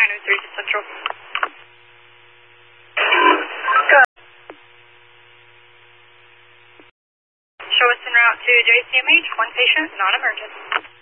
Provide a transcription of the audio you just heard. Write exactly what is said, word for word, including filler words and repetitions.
nine oh three to Central. Show us en route to J C M H, one patient, non-emergent.